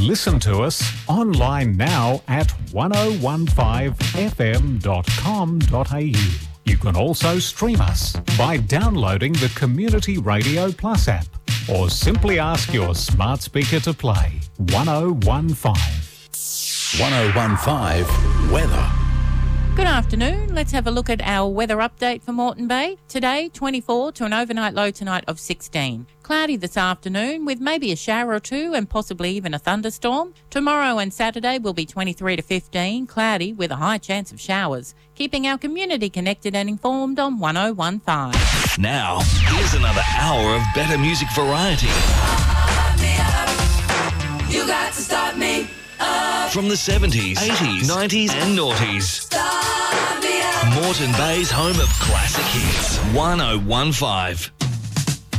Listen to us online now at 1015fm.com.au. You can also stream us by downloading the Community Radio Plus app or simply ask your smart speaker to play 1015. 1015 Weather. Good afternoon. Let's have a look at our weather update for Moreton Bay. Today, 24 to an overnight low tonight of 16. Cloudy this afternoon with maybe a shower or two and possibly even a thunderstorm. Tomorrow and Saturday will be 23 to 15, cloudy with a high chance of showers. Keeping our community connected and informed on 1015. Now, here's another hour of better music variety. You got to start me up. From the 70s, 80s, 90s and noughties. Moreton Bay's home of classic hits. 1015.